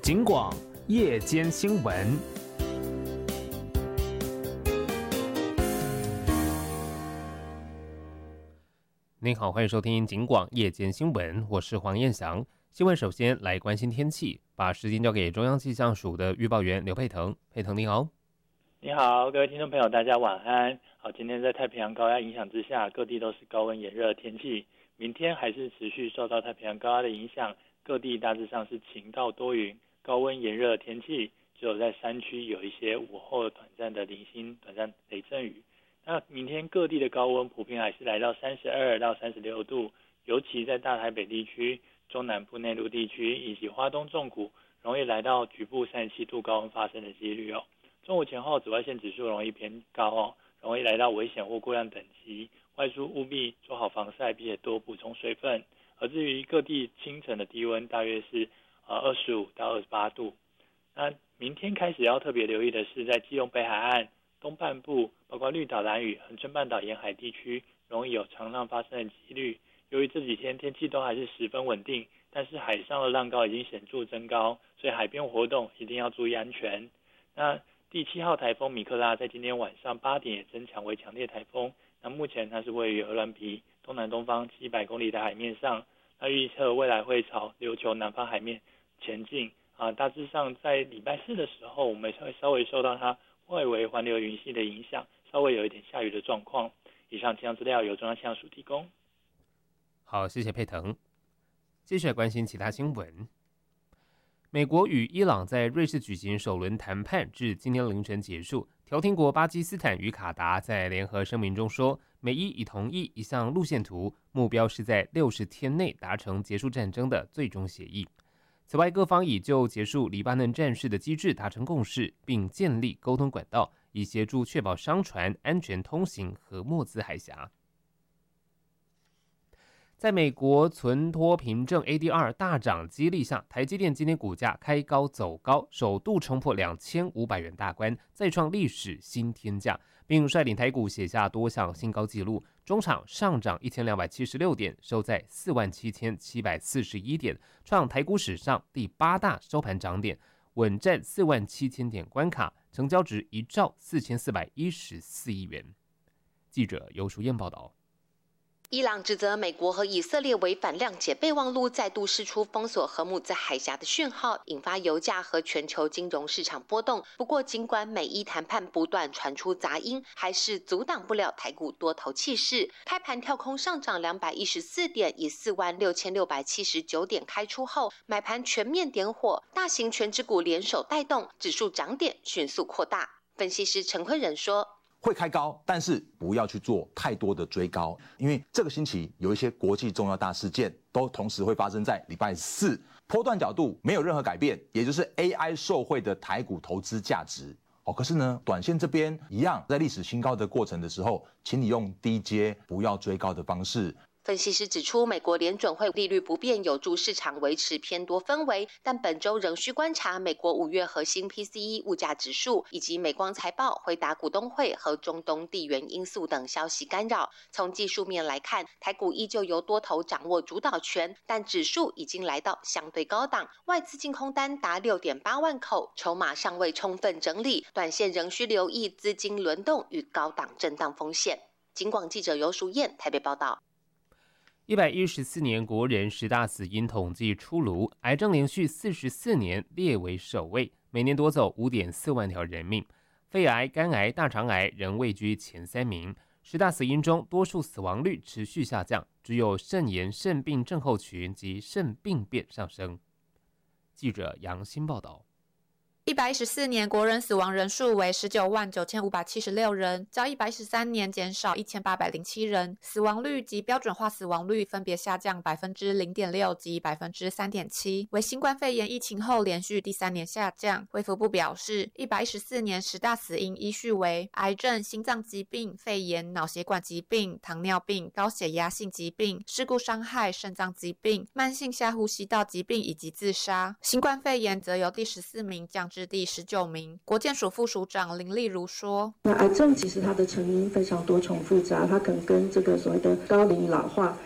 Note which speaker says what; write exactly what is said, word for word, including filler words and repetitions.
Speaker 1: 警广夜间新闻。您好，欢迎收听警广夜间新闻，我是黄彦翔。新闻首先来关心天气，把时间交给中央气象署的预报员刘佩腾。佩腾你好。
Speaker 2: 你好，各位听众朋友，大家晚安。好，今天在太平洋高压影响之下，各地都是高温炎热的天气。明天还是持续受到太平洋高压的影响，各地大致上是晴到多云，高温炎热的天气。只有在山区有一些午后短暂的零星短暂雷阵雨。那明天各地的高温普遍还是来到三十二到三十六度，尤其在大台北地区、中南部内陆地区以及花东纵谷，容易来到局部三十七度高温发生的几率哦。中午前后紫外线指数容易偏高哦，容易来到危险或过量等级，外出务必做好防晒，并且多补充水分。而至于各地清晨的低温大约是呃二十五到二十八度。那明天开始要特别留意的是，在基隆北海岸东半部，包括绿岛、兰屿、恒春半岛沿海地区，容易有长浪发生的几率。由于这几天天气都还是十分稳定，但是海上的浪高已经显著增高，所以海边活动一定要注意安全。那第七号台风米克拉在今天晚上八点也增强为强烈台风，那目前它是位于鹅銮鼻东南东方七百公里的海面上，那预测未来会朝琉球南方海面前进啊。大致上在礼拜四的时候，我们会稍微受到它外围环流云系的影响，稍微有一点下雨的状况。以上气象资料由中央气象署提供。
Speaker 1: 好，谢谢佩腾。接下来关心其他新闻。美国与伊朗在瑞士举行首轮谈判，至今天凌晨结束。调停国巴基斯坦与卡达在联合声明中说，美伊已同意一项路线图，目标是在六十天内达成结束战争的最终协议。此外，各方已就结束黎巴嫩战事的机制达成共识，并建立沟通管道，以协助确保商船安全通行荷默兹海峡。在美国存托凭证 A D R 大涨激励下，台积电今天股价开高走高，首度冲破两千五百元大关，再创历史新天价，并率领台股写下多项新高纪录。中场上涨一千两百七十六点，收在四万七千七百四十一点，创台股史上第八大收盘涨点，稳占四万七千点关卡，成交值一兆四千四百一十四亿元。记者游淑燕报道。
Speaker 3: 伊朗指责美国和以色列违反谅解备忘录，再度释出封锁荷姆兹海峡的讯号，引发油价和全球金融市场波动。不过，尽管美伊谈判不断传出杂音，还是阻挡不了台股多头气势。开盘跳空上涨两百一十四点，以四万六千六百七十九点开出后，买盘全面点火，大型全指股联手带动，指数涨点迅速扩大。分析师陈坤仁说，
Speaker 4: 会开高，但是不要去做太多的追高，因为这个星期有一些国际重要大事件都同时会发生在礼拜四，波段角度没有任何改变，也就是 A I 受惠的台股投资价值。哦，可是呢，短线这边一样，在历史新高的过程的时候，请你用低接不要追高的方式。
Speaker 3: 分析师指出，美国联准会利率不变有助市场维持偏多氛围，但本周仍需观察美国五月核心 P C E 物价指数以及美光财报、回答股东会和中东地缘因素等消息干扰。从技术面来看，台股依旧由多头掌握主导权，但指数已经来到相对高档，外资净空单达 六点八万口，筹码尚未充分整理，短线仍需留意资金轮动与高档震荡风险。警广记者游淑燕台北报道。
Speaker 1: 一百一十四年国人十大死因统计出炉，癌症连续四十四年列为首位，每年夺走 五点四万条人命。肺癌、肝癌、大肠癌仍位居前三名。十大死因中，多数死亡率持续下降，只有肾炎肾病症候群及肾病变上升。记者杨欣报道。
Speaker 5: 一百一十四年国人死亡人数为十九万九千五百七十六人，较一百一十三年减少一千八百零七人，死亡率及标准化死亡率分别下降 百分之零点六 及 百分之三点七， 为新冠肺炎疫情后连续第三年下降。卫福部表示，一百一十四年十大死因依序为癌症、心脏疾病、肺炎、脑血管疾病、糖尿病、高血压性疾病、事故伤害、肾脏疾病、慢性下呼吸道疾病以及自杀。新冠肺炎则由第十四名降至第十九名。国健署副署长林丽如说，
Speaker 6: 那癌症其实它的成因非常多重复杂，它可能跟这个所谓的高龄老化